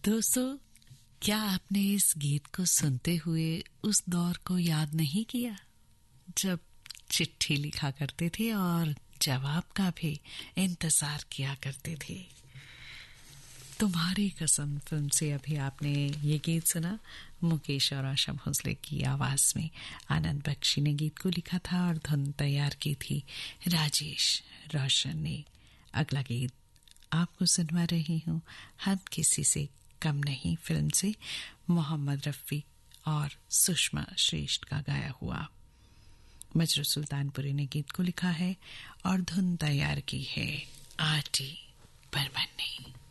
दोस्तों, क्या आपने इस गीत को सुनते हुए उस दौर को याद नहीं किया जब चिट्ठी लिखा करते थे और जवाब का भी इंतजार किया करते थे? तुम्हारी कसम फिल्म से अभी आपने ये गीत सुना। मुकेश और आशा भोसले की आवाज में आनंद बख्शी ने गीत को लिखा था और धुन तैयार की थी राजेश रोशन ने। अगला गीत आपको सुनवा रही हूँ हम किसी से कम नहीं फिल्म से, मोहम्मद रफी और सुषमा श्रेष्ठ का गाया हुआ। मजरू सुल्तानपुरी ने गीत को लिखा है और धुन तैयार की है आरटी बर्मन ने।